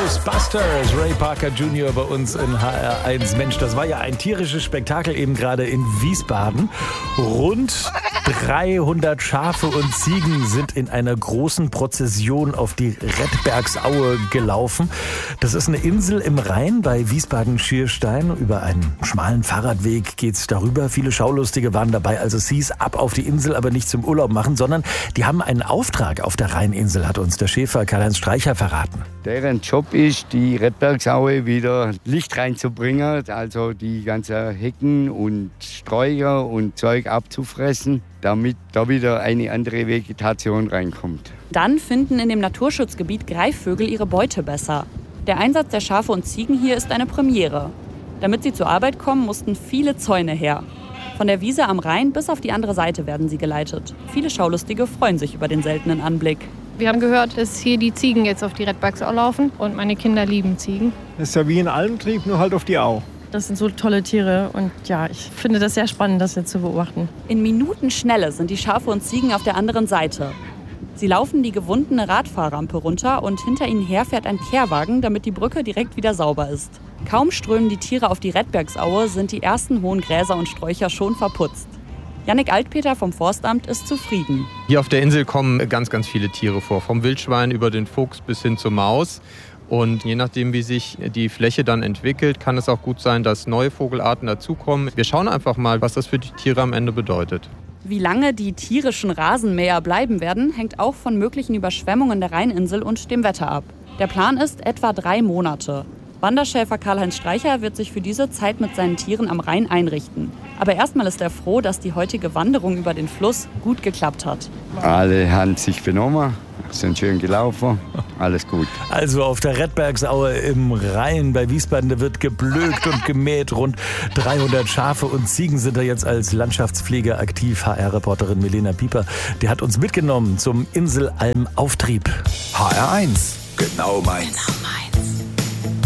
Ghostbusters, Ray Parker Jr. bei uns in HR1. Mensch, das war ja ein tierisches Spektakel eben gerade in Wiesbaden. Rund 300 Schafe und Ziegen sind in einer großen Prozession auf die Redbergsaue gelaufen. Das ist eine Insel im Rhein bei Wiesbaden-Schierstein. Über einen schmalen Fahrradweg geht's darüber. Viele Schaulustige waren dabei, als es hieß, ab auf die Insel, aber nicht zum Urlaub machen, sondern die haben einen Auftrag auf der Rheininsel, hat uns der Schäfer Karl-Heinz Streicher verraten. Deren Job ist, die Redbergsaue wieder Licht reinzubringen, also die ganzen Hecken und Sträucher und Zeug abzufressen, damit da wieder eine andere Vegetation reinkommt. Dann finden in dem Naturschutzgebiet Greifvögel ihre Beute besser. Der Einsatz der Schafe und Ziegen hier ist eine Premiere. Damit sie zur Arbeit kommen, mussten viele Zäune her. Von der Wiese am Rhein bis auf die andere Seite werden sie geleitet. Viele Schaulustige freuen sich über den seltenen Anblick. Wir haben gehört, dass hier die Ziegen jetzt auf die Redbergsau laufen und meine Kinder lieben Ziegen. Das ist ja wie ein Almtrieb, nur halt auf die Au. Das sind so tolle Tiere und ja, ich finde das sehr spannend, das jetzt zu beobachten. In Minutenschnelle sind die Schafe und Ziegen auf der anderen Seite. Sie laufen die gewundene Radfahrrampe runter und hinter ihnen her fährt ein Kehrwagen, damit die Brücke direkt wieder sauber ist. Kaum strömen die Tiere auf die Redbergsaue, sind die ersten hohen Gräser und Sträucher schon verputzt. Jannik Altpeter vom Forstamt ist zufrieden. Hier auf der Insel kommen ganz, ganz viele Tiere vor. Vom Wildschwein über den Fuchs bis hin zur Maus. Und je nachdem, wie sich die Fläche dann entwickelt, kann es auch gut sein, dass neue Vogelarten dazukommen. Wir schauen einfach mal, was das für die Tiere am Ende bedeutet. Wie lange die tierischen Rasenmäher bleiben werden, hängt auch von möglichen Überschwemmungen der Rheininsel und dem Wetter ab. Der Plan ist etwa 3 Monate. Wanderschäfer Karl-Heinz Streicher wird sich für diese Zeit mit seinen Tieren am Rhein einrichten. Aber erstmal ist er froh, dass die heutige Wanderung über den Fluss gut geklappt hat. Alle haben sich benommen, sind schön gelaufen, alles gut. Also auf der Redbergsaue im Rhein bei Wiesbaden, da wird geblökt und gemäht. Rund 300 Schafe und Ziegen sind da jetzt als Landschaftspfleger aktiv. HR-Reporterin Milena Pieper, die hat uns mitgenommen zum Inselalm-Auftrieb. HR1, genau meins.